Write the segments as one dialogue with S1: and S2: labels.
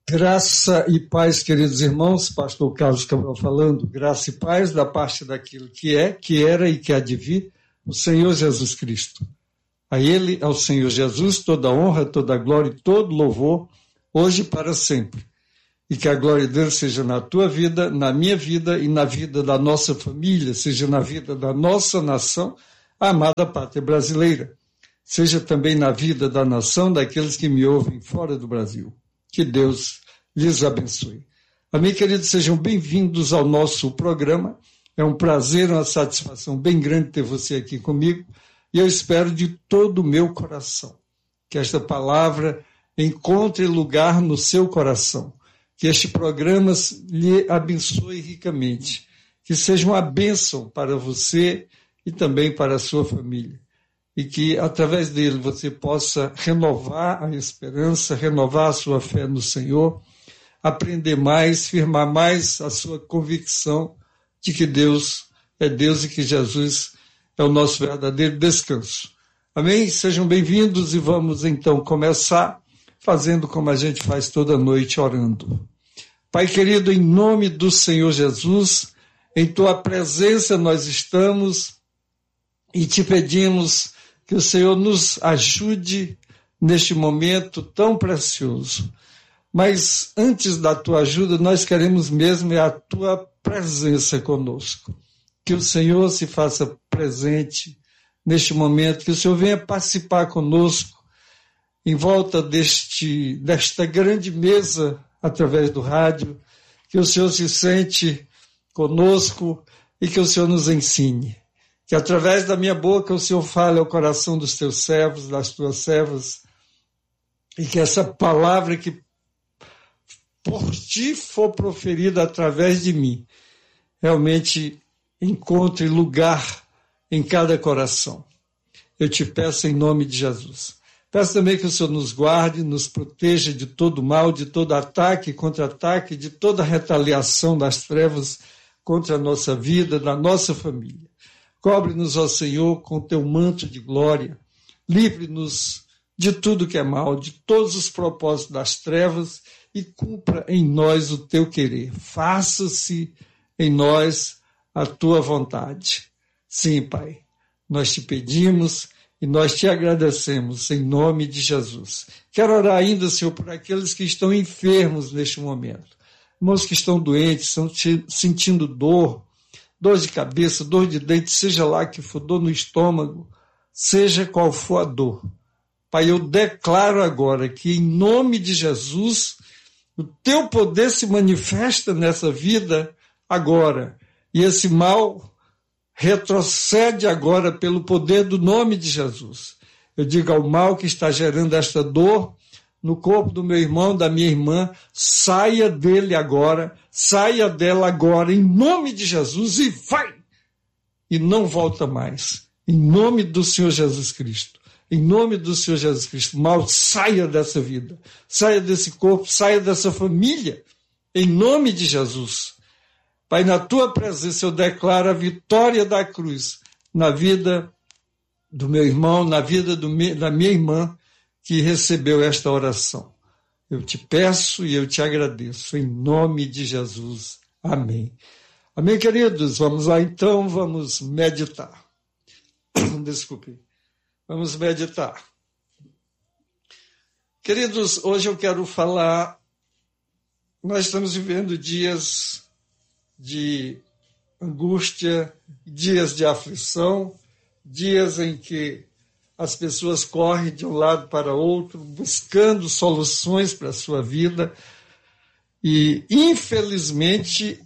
S1: Graça e paz, queridos irmãos, pastor Carlos Cabral falando, graça e paz da parte daquilo que é, que era e que há de vir, o Senhor Jesus Cristo. A Ele, ao Senhor Jesus, toda honra, toda glória e todo louvor, hoje e para sempre. E que a glória de Deus seja na tua vida, na minha vida e na vida da nossa família, seja na vida da nossa nação, a amada pátria brasileira. Seja também na vida da nação daqueles que me ouvem fora do Brasil. Que Deus lhes abençoe. Amém, queridos? Sejam bem-vindos ao nosso programa. É um prazer, uma satisfação bem grande ter você aqui comigo. E eu espero de todo o meu coração que esta palavra encontre lugar no seu coração. Que este programa lhe abençoe ricamente. Que seja uma bênção para você e também para a sua família. E que, através dele, você possa renovar a esperança, renovar a sua fé no Senhor, aprender mais, firmar mais a sua convicção de que Deus é Deus e que Jesus é o nosso verdadeiro descanso. Amém? Sejam bem-vindos e vamos, então, começar fazendo como a gente faz toda noite, orando. Pai querido, em nome do Senhor Jesus, em Tua presença nós estamos e te pedimos que o Senhor nos ajude neste momento tão precioso. Mas antes da tua ajuda, nós queremos mesmo a tua presença conosco. Que o Senhor se faça presente neste momento, que o Senhor venha participar conosco em volta desta grande mesa através do rádio, que o Senhor se sente conosco e que o Senhor nos ensine. Que através da minha boca o Senhor fale ao coração dos teus servos, das tuas servas, e que essa palavra que por ti for proferida através de mim, realmente encontre lugar em cada coração. Eu te peço em nome de Jesus. Peço também que o Senhor nos guarde, nos proteja de todo mal, de todo ataque, contra-ataque, de toda retaliação das trevas contra a nossa vida, da nossa família. Cobre-nos, ó Senhor, com teu manto de glória. Livre-nos de tudo que é mal, de todos os propósitos das trevas e cumpra em nós o teu querer. Faça-se em nós a tua vontade. Sim, Pai, nós te pedimos e nós te agradecemos em nome de Jesus. Quero orar ainda, Senhor, por aqueles que estão enfermos neste momento. Irmãos que estão doentes, estão sentindo dor de cabeça, dor de dente, seja lá que for, dor no estômago, seja qual for a dor. Pai, eu declaro agora que em nome de Jesus, o teu poder se manifesta nessa vida agora. E esse mal retrocede agora pelo poder do nome de Jesus. Eu digo ao mal que está gerando esta dor no corpo do meu irmão, da minha irmã, saia dele agora, saia dela agora, em nome de Jesus, e vai! E não volta mais. Em nome do Senhor Jesus Cristo. Em nome do Senhor Jesus Cristo. Mal, saia dessa vida. Saia desse corpo, saia dessa família. Em nome de Jesus. Pai, na tua presença eu declaro a vitória da cruz na vida do meu irmão, na vida da minha irmã, que recebeu esta oração. Eu te peço e eu te agradeço, em nome de Jesus. Amém. Amém, queridos? Vamos lá, então, vamos meditar. Desculpe. Vamos meditar. Queridos, hoje eu quero falar, nós estamos vivendo dias de angústia, dias de aflição, dias em que as pessoas correm de um lado para outro, buscando soluções para a sua vida. E, infelizmente,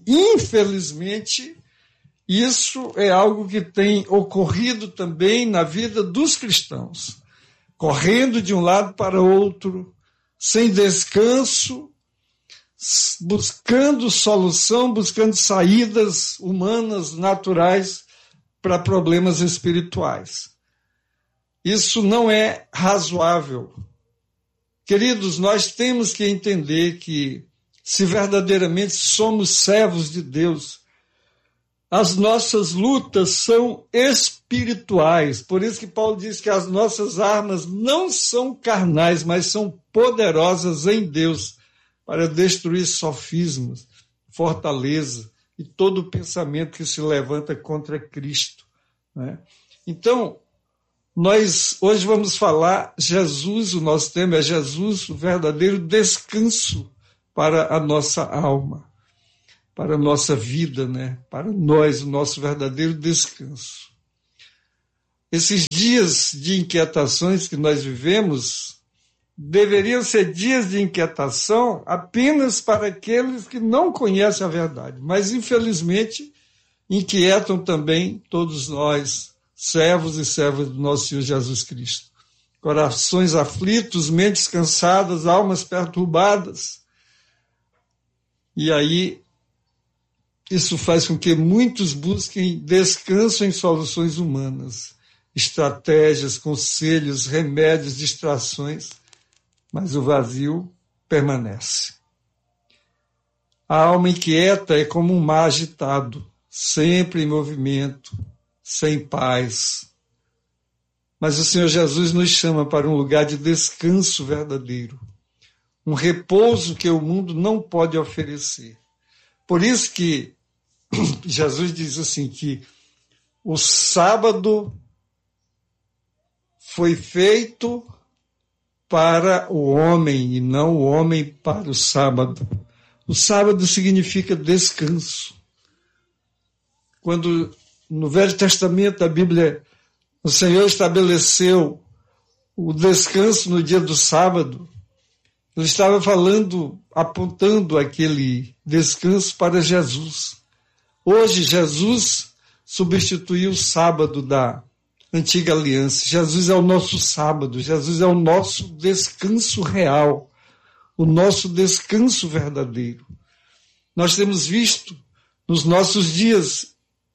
S1: isso é algo que tem ocorrido também na vida dos cristãos. Correndo de um lado para outro, sem descanso, buscando solução, buscando saídas humanas, naturais, para problemas espirituais. Isso não é razoável. Queridos, nós temos que entender que, se verdadeiramente somos servos de Deus, as nossas lutas são espirituais. Por isso que Paulo diz que as nossas armas não são carnais, mas são poderosas em Deus para destruir sofismas, fortaleza e todo pensamento que se levanta contra Cristo, né? Então, nós hoje vamos falar Jesus, o nosso tema é Jesus, o verdadeiro descanso para a nossa alma, para a nossa vida, né? Para nós, o nosso verdadeiro descanso. Esses dias de inquietações que nós vivemos deveriam ser dias de inquietação apenas para aqueles que não conhecem a verdade, mas, infelizmente, inquietam também todos nós, servos e servas do nosso Senhor Jesus Cristo. Corações aflitos, mentes cansadas, almas perturbadas. E aí, isso faz com que muitos busquem descanso em soluções humanas, estratégias, conselhos, remédios, distrações, mas o vazio permanece. A alma inquieta é como um mar agitado, sempre em movimento, sem paz. Mas o Senhor Jesus nos chama para um lugar de descanso verdadeiro, um repouso que o mundo não pode oferecer. Por isso que Jesus diz assim, que o sábado foi feito para o homem e não o homem para o sábado. O sábado significa descanso. Quando no Velho Testamento a Bíblia, o Senhor estabeleceu o descanso no dia do sábado, ele estava falando, apontando aquele descanso para Jesus. Hoje Jesus substituiu o sábado da antiga aliança. Jesus é o nosso sábado, Jesus é o nosso descanso real, o nosso descanso verdadeiro. Nós temos visto nos nossos dias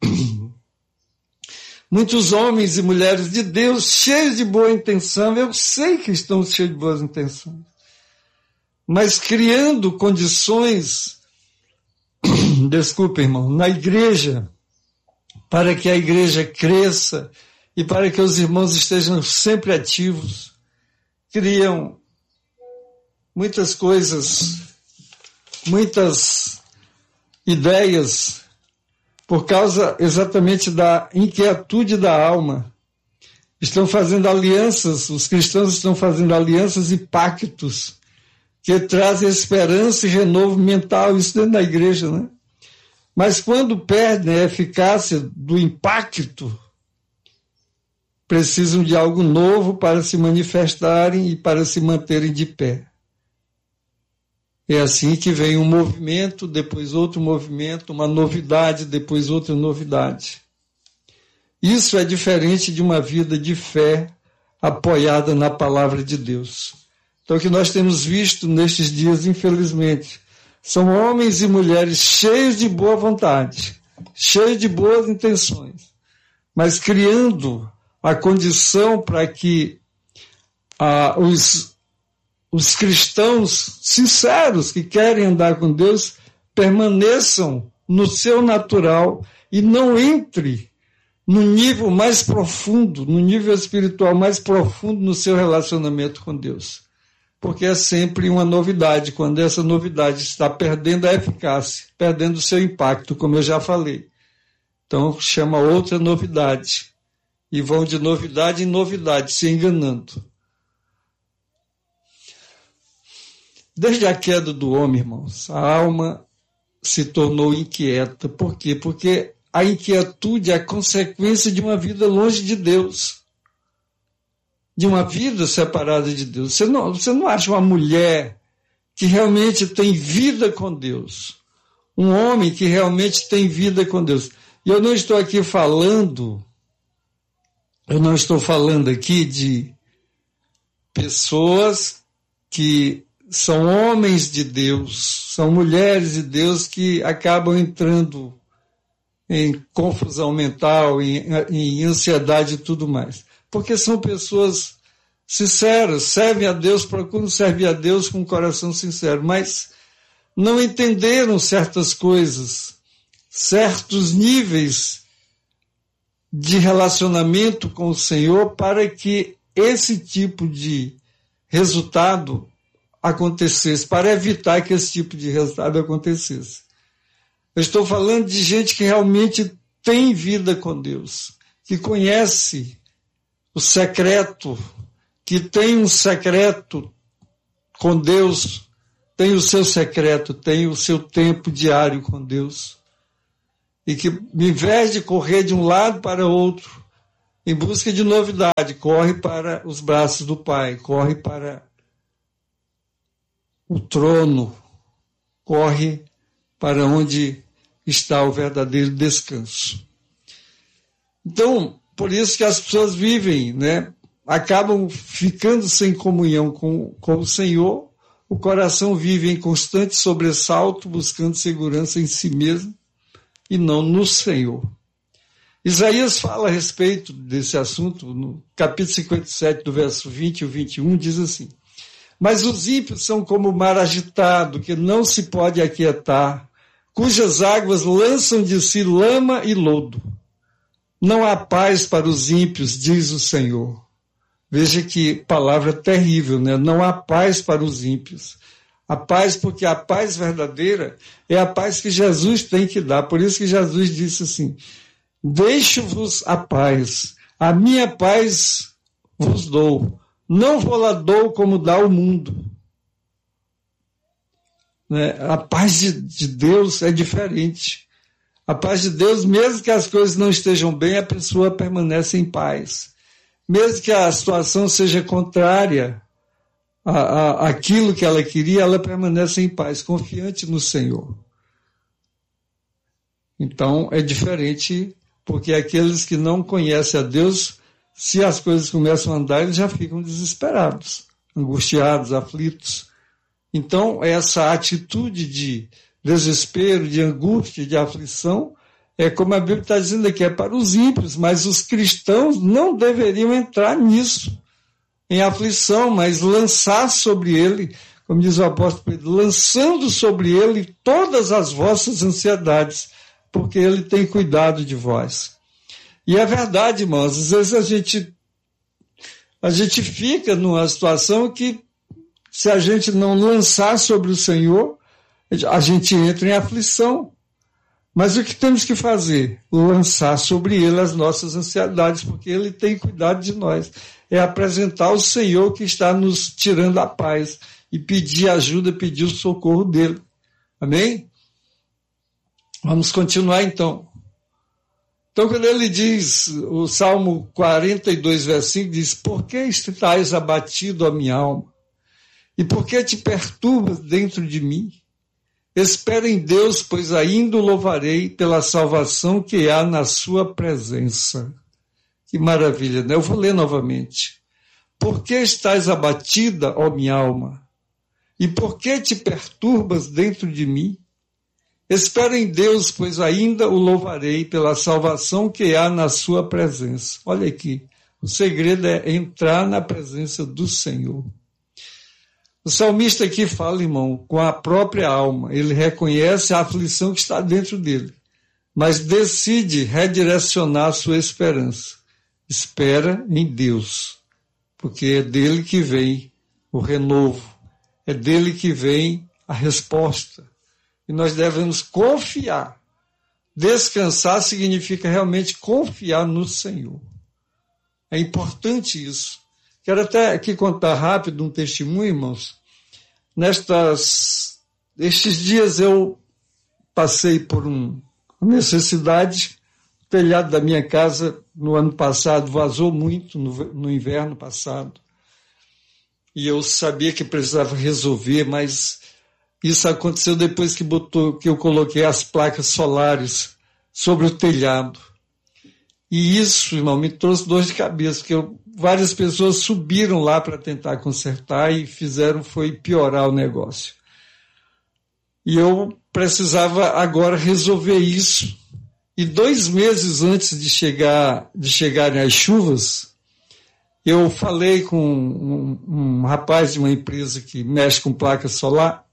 S1: muitos homens e mulheres de Deus cheios de boa intenção, eu sei que estão cheios de boas intenções, mas criando condições, desculpa, irmão, na igreja, para que a igreja cresça e para que os irmãos estejam sempre ativos, criam muitas coisas, muitas ideias, por causa exatamente da inquietude da alma. Estão fazendo alianças, os cristãos estão fazendo alianças e pactos que trazem esperança e renovo mental, isso dentro da igreja, né? Mas quando perdem a eficácia do impacto, precisam de algo novo para se manifestarem e para se manterem de pé. É assim que vem um movimento, depois outro movimento, uma novidade, depois outra novidade. Isso é diferente de uma vida de fé apoiada na palavra de Deus. Então, o que nós temos visto nestes dias, infelizmente, são homens e mulheres cheios de boa vontade, cheios de boas intenções, mas criando a condição para que os cristãos sinceros que querem andar com Deus permaneçam no seu natural e não entre no nível mais profundo, no nível espiritual mais profundo no seu relacionamento com Deus. Porque é sempre uma novidade, quando essa novidade está perdendo a eficácia, perdendo o seu impacto, como eu já falei. Então chama outra novidade. E vão de novidade em novidade, se enganando. Desde a queda do homem, irmãos, a alma se tornou inquieta. Por quê? Porque a inquietude é a consequência de uma vida longe de Deus, de uma vida separada de Deus. Você não acha uma mulher que realmente tem vida com Deus, um homem que realmente tem vida com Deus. E eu não estou falando aqui de pessoas que são homens de Deus, são mulheres de Deus que acabam entrando em confusão mental, em ansiedade e tudo mais. Porque são pessoas sinceras, servem a Deus, procuram servir a Deus com um coração sincero, mas não entenderam certas coisas, certos níveis de relacionamento com o Senhor para que esse tipo de resultado acontecesse, para evitar que esse tipo de resultado acontecesse. Eu estou falando de gente que realmente tem vida com Deus, que conhece o secreto, que tem um secreto com Deus, tem o seu secreto, tem o seu tempo diário com Deus. E que, em vez de correr de um lado para o outro, em busca de novidade, corre para os braços do Pai, corre para o trono, corre para onde está o verdadeiro descanso. Então, por isso que as pessoas vivem, né? Acabam ficando sem comunhão com o Senhor, o coração vive em constante sobressalto, buscando segurança em si mesmo e não no Senhor. Isaías fala a respeito desse assunto, no capítulo 57, do verso 20 e 21, diz assim: mas os ímpios são como o mar agitado, que não se pode aquietar, cujas águas lançam de si lama e lodo. Não há paz para os ímpios, diz o Senhor. Veja que palavra terrível, né? Não há paz para os ímpios. A paz, porque a paz verdadeira é a paz que Jesus tem que dar. Por isso que Jesus disse assim: deixo-vos a paz, a minha paz vos dou, não vou lá dou como dá o mundo. Né? A paz de Deus é diferente. A paz de Deus, mesmo que as coisas não estejam bem, a pessoa permanece em paz. Mesmo que a situação seja contrária àquilo que ela queria, ela permanece em paz, confiante no Senhor. Então, é diferente, porque aqueles que não conhecem a Deus, se as coisas começam a andar, eles já ficam desesperados, angustiados, aflitos. Então, essa atitude de desespero, de angústia, de aflição, é como a Bíblia está dizendo aqui, é para os ímpios, mas os cristãos não deveriam entrar nisso, em aflição, mas lançar sobre ele, como diz o apóstolo Pedro, lançando sobre ele todas as vossas ansiedades, porque ele tem cuidado de vós. E é verdade, irmãos, às vezes a gente fica numa situação que, se a gente não lançar sobre o Senhor, a gente entra em aflição. Mas o que temos que fazer? Lançar sobre ele as nossas ansiedades, porque ele tem cuidado de nós. É apresentar o Senhor que está nos tirando a paz e pedir ajuda, pedir o socorro dele. Amém? Vamos continuar então. Então, quando ele diz, o Salmo 42, versículo, diz: por que estás abatido, a minha alma? E por que te perturbas dentro de mim? Espera em Deus, pois ainda o louvarei pela salvação que há na sua presença. Que maravilha, né? Eu vou ler novamente. Por que estás abatida, ó minha alma? E por que te perturbas dentro de mim? Espera em Deus, pois ainda o louvarei pela salvação que há na sua presença. Olha aqui, o segredo é entrar na presença do Senhor. O salmista aqui fala, irmão, com a própria alma. Ele reconhece a aflição que está dentro dele, mas decide redirecionar a sua esperança. Espera em Deus, porque é dele que vem o renovo, é dele que vem a resposta. E nós devemos confiar. Descansar significa realmente confiar no Senhor. É importante isso. Quero até aqui contar rápido um testemunho, irmãos. Estes dias eu passei por uma necessidade. O telhado da minha casa, no ano passado, vazou muito, no inverno passado. E eu sabia que precisava resolver, mas isso aconteceu depois que eu coloquei as placas solares sobre o telhado. E isso, irmão, me trouxe dor de cabeça, porque várias pessoas subiram lá para tentar consertar e foi piorar o negócio. E eu precisava agora resolver isso. E 2 meses antes de chegarem as chuvas, eu falei com um rapaz de uma empresa que mexe com placa solar,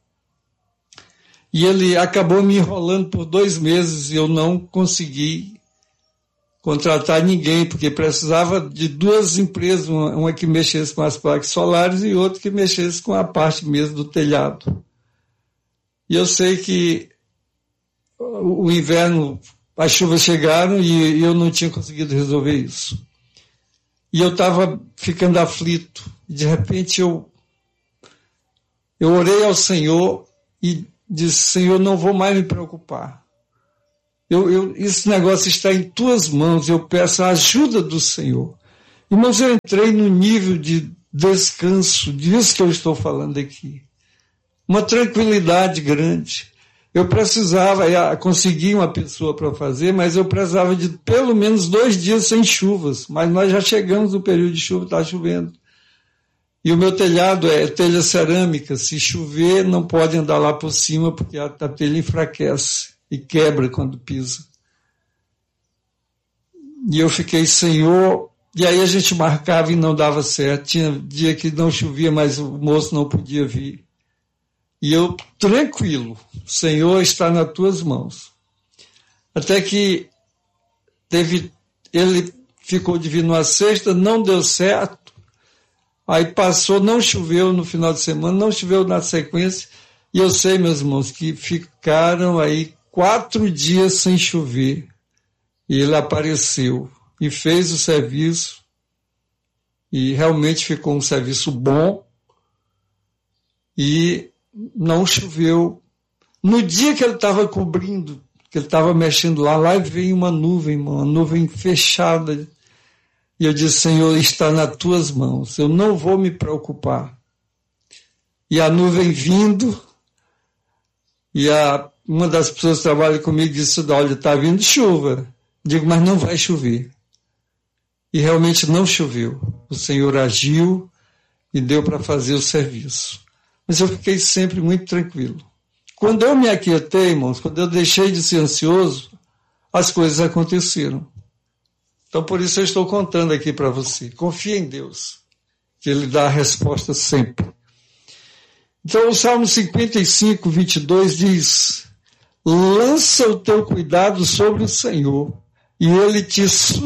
S1: e ele acabou me enrolando por 2 meses e eu não consegui contratar ninguém, porque precisava de duas empresas, uma que mexesse com as placas solares e outra que mexesse com a parte mesmo do telhado. E eu sei que o inverno, as chuvas chegaram e eu não tinha conseguido resolver isso. E eu estava ficando aflito. De repente eu orei ao Senhor e disse: Senhor, não vou mais me preocupar. Esse negócio está em tuas mãos, eu peço a ajuda do Senhor. Irmãos, eu entrei num nível de descanso, disso que eu estou falando aqui. Uma tranquilidade grande. Eu precisava, consegui uma pessoa para fazer, mas eu precisava de pelo menos 2 dias sem chuvas. Mas nós já chegamos no período de chuva, está chovendo. E o meu telhado é telha cerâmica. Se chover, não pode andar lá por cima, porque a telha enfraquece e quebra quando pisa. E eu fiquei, Senhor, e aí a gente marcava e não dava certo. Tinha dia que não chovia, mas o moço não podia vir. E eu, tranquilo, Senhor, está nas tuas mãos. Até que ele ficou de vir numa sexta, não deu certo. Aí passou, não choveu no final de semana, não choveu na sequência. E eu sei, meus irmãos, que ficaram aí 4 dias sem chover, e ele apareceu e fez o serviço, e realmente ficou um serviço bom, e não choveu. No dia que ele estava cobrindo, que ele estava mexendo lá veio uma nuvem fechada, e eu disse: Senhor, está nas tuas mãos, eu não vou me preocupar. E a nuvem vindo, e uma das pessoas que trabalha comigo disse: olha, está vindo chuva. Digo: mas não vai chover. E realmente não choveu. O Senhor agiu e deu para fazer o serviço. Mas eu fiquei sempre muito tranquilo. Quando eu me aquietei, irmãos, quando eu deixei de ser ansioso, as coisas aconteceram. Então, por isso eu estou contando aqui para você. Confia em Deus, que Ele dá a resposta sempre. Então, o Salmo 55, 22 diz: lança o teu cuidado sobre o Senhor, e Ele te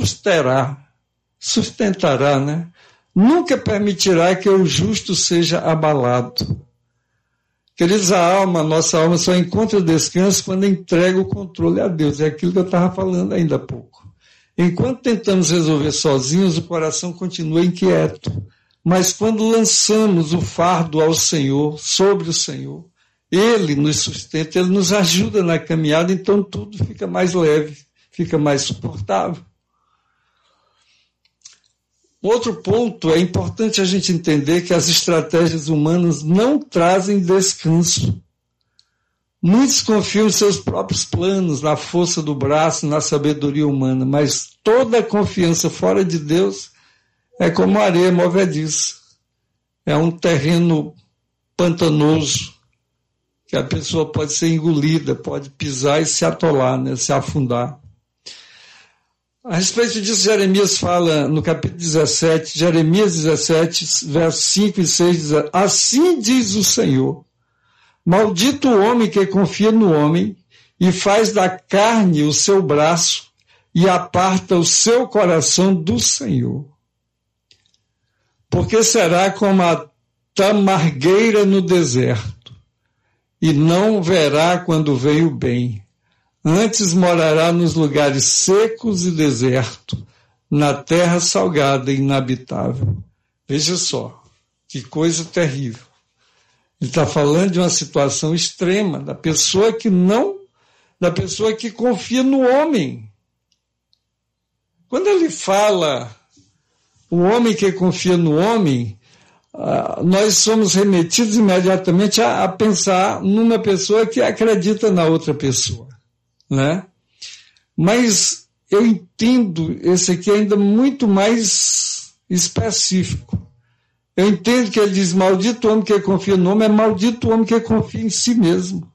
S1: sustentará, né? Nunca permitirá que o justo seja abalado. Queridos, nossa alma só encontra descanso quando entrega o controle a Deus. É aquilo que eu estava falando ainda há pouco. Enquanto tentamos resolver sozinhos, o coração continua inquieto. Mas quando lançamos o fardo ao Senhor, sobre o Senhor, Ele nos sustenta, Ele nos ajuda na caminhada, então tudo fica mais leve, fica mais suportável. Outro ponto, é importante a gente entender que as estratégias humanas não trazem descanso. Muitos confiam em seus próprios planos, na força do braço, na sabedoria humana, mas toda confiança fora de Deus é como areia movediça. É um terreno pantanoso, que a pessoa pode ser engolida, pode pisar e se atolar, né, se afundar. A respeito disso, Jeremias fala no capítulo 17, Jeremias 17, versos 5 e 6, diz: assim diz o Senhor, maldito o homem que confia no homem e faz da carne o seu braço e aparta o seu coração do Senhor. Porque será como a tamargueira no deserto, e não verá quando vem o bem. Antes morará nos lugares secos e deserto, na terra salgada e inabitável. Veja só, que coisa terrível. Ele está falando de uma situação extrema, da pessoa que confia no homem. Quando ele fala o homem que confia no homem, nós somos remetidos imediatamente a pensar numa pessoa que acredita na outra pessoa, né? Mas eu entendo esse aqui ainda muito mais específico. Eu entendo que ele diz: maldito o homem que confia no homem, é maldito o homem que confia em si mesmo,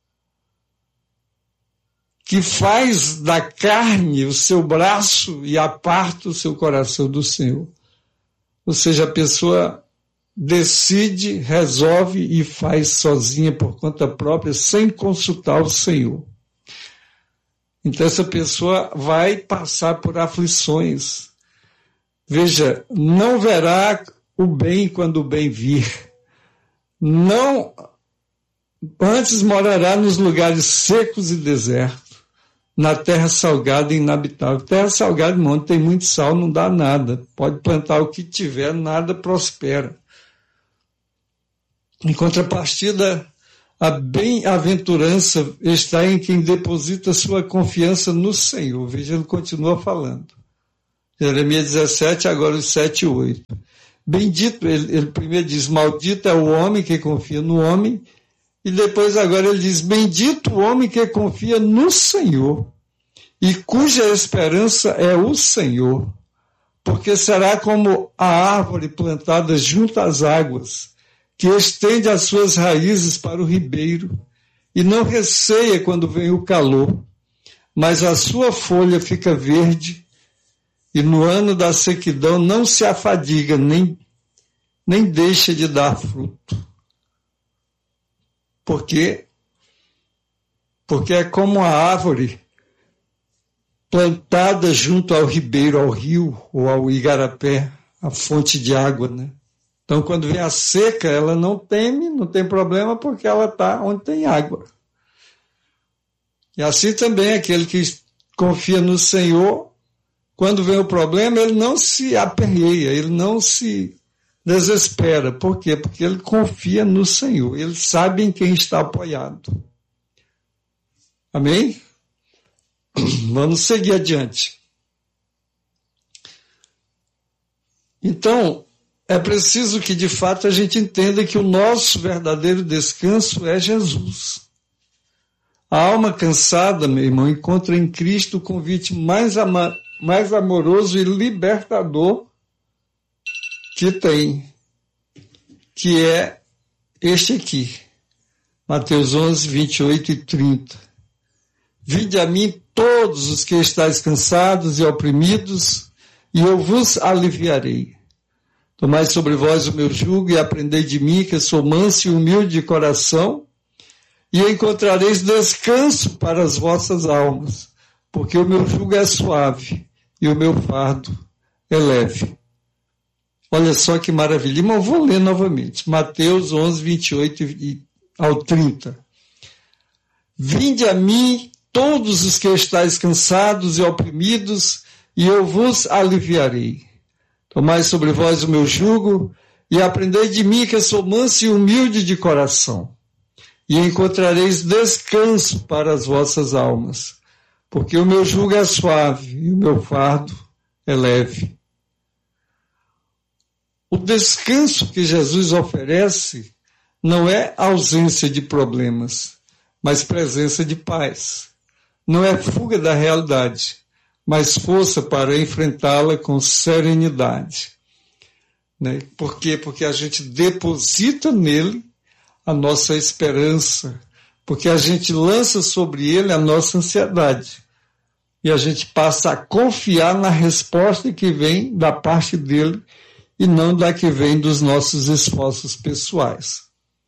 S1: que faz da carne o seu braço e aparta o seu coração do Senhor. Ou seja, a pessoa decide, resolve e faz sozinha por conta própria, sem consultar o Senhor. Então essa pessoa vai passar por aflições. Veja, não verá o bem quando o bem vir. Não, antes morará nos lugares secos e desertos, na terra salgada e inabitável. Terra salgada, irmão, tem muito sal, não dá nada. Pode plantar o que tiver, nada prospera. Em contrapartida, a bem-aventurança está em quem deposita sua confiança no Senhor. Veja, ele continua falando. Jeremias 17, agora os 7 e 8. Bendito, ele primeiro diz, maldito é o homem que confia no homem, e depois agora ele diz, bendito o homem que confia no Senhor, e cuja esperança é o Senhor, porque será como a árvore plantada junto às águas, que estende as suas raízes para o ribeiro, e não receia quando vem o calor, mas a sua folha fica verde, e no ano da sequidão não se afadiga, nem deixa de dar fruto. Por quê? Porque é como a árvore plantada junto ao ribeiro, ao rio ou ao igarapé, a fonte de água, né? Então, quando vem a seca, ela não teme, não tem problema, porque ela está onde tem água. E assim também aquele que confia no Senhor, quando vem o problema, ele não se aperreia, ele não se desespera. Por quê? Porque ele confia no Senhor, ele sabe em quem está apoiado. Amém? Vamos seguir adiante. Então, é preciso que, de fato, a gente entenda que o nosso verdadeiro descanso é Jesus. A alma cansada, meu irmão, encontra em Cristo o convite mais amoroso e libertador que tem, que é este aqui, Mateus 11, 28 e 30. Vinde a mim todos os que estáis cansados e oprimidos, e eu vos aliviarei. Tomai sobre vós o meu jugo e aprendei de mim, que sou manso e humilde de coração, e encontrareis descanso para as vossas almas, porque o meu jugo é suave e o meu fardo é leve. Olha só que maravilha. Mas eu vou ler novamente. Mateus 11, 28 ao 30. Vinde a mim todos os que estáis cansados e oprimidos, e eu vos aliviarei. Tomai sobre vós o meu jugo e aprendei de mim, que sou manso e humilde de coração, e encontrareis descanso para as vossas almas, porque o meu jugo é suave e o meu fardo é leve. O descanso que Jesus oferece não é ausência de problemas, mas presença de paz. Não é fuga da realidade, mas força para enfrentá-la com serenidade. Né? Por quê? Porque a gente deposita nele a nossa esperança, porque a gente lança sobre ele a nossa ansiedade. E a gente passa a confiar na resposta que vem da parte dele e não da que vem dos nossos esforços pessoais.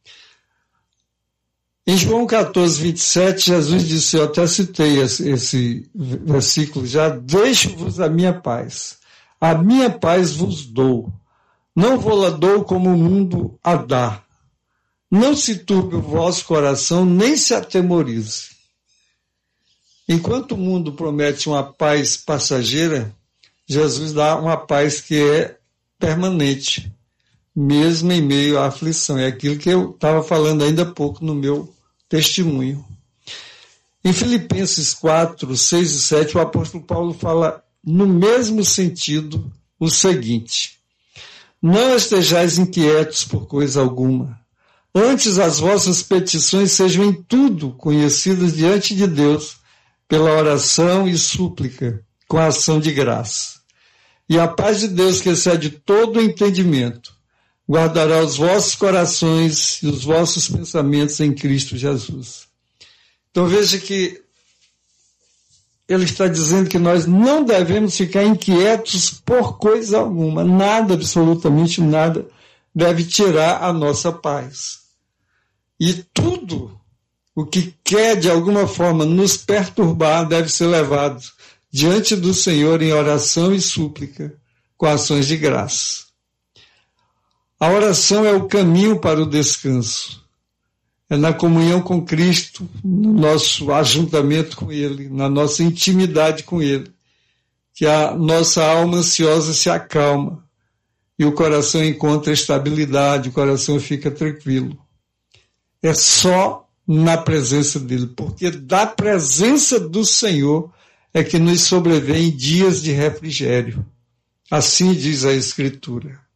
S1: Em João 14, 27, Jesus disse, eu até citei esse versículo já, deixo-vos a minha paz vos dou, não vou-la dou como o mundo a dá. Não se turbe o vosso coração, nem se atemorize. Enquanto o mundo promete uma paz passageira, Jesus dá uma paz que é permanente, mesmo em meio à aflição. É aquilo que eu estava falando ainda há pouco no meu testemunho. Em Filipenses 4, 6 e 7, o apóstolo Paulo fala no mesmo sentido o seguinte: não estejais inquietos por coisa alguma, antes as vossas petições sejam em tudo conhecidas diante de Deus, pela oração e súplica, com a ação de graça. E a paz de Deus, que excede todo o entendimento, guardará os vossos corações e os vossos pensamentos em Cristo Jesus. Então veja que ele está dizendo que nós não devemos ficar inquietos por coisa alguma. Nada, absolutamente nada, deve tirar a nossa paz. E tudo o que quer de alguma forma nos perturbar deve ser levado diante do Senhor em oração e súplica, com ações de graça. A oração é o caminho para o descanso. É na comunhão com Cristo, no nosso ajuntamento com Ele, na nossa intimidade com Ele, que a nossa alma ansiosa se acalma e o coração encontra estabilidade, o coração fica tranquilo. É só na presença dele, porque da presença do Senhor é que nos sobrevêm dias de refrigério. Assim diz a Escritura.